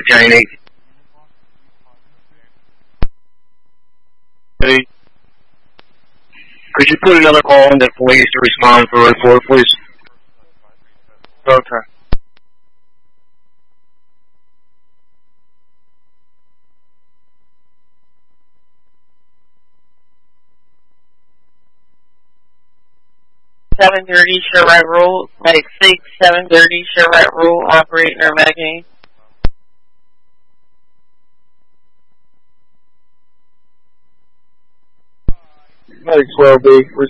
County 8. Could you put another call in the police to respond for a report, please? Okay. Sherritt Rule, Medic 6, 730 Sherritt Rule, operating our Medicaid. Medic 12B,